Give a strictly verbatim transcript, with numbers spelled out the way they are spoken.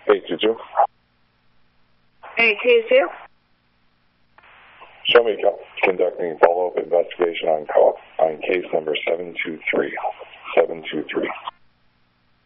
eight two two. eight two two. Show me conducting follow-up investigation on call on case number seven two three. seven two three.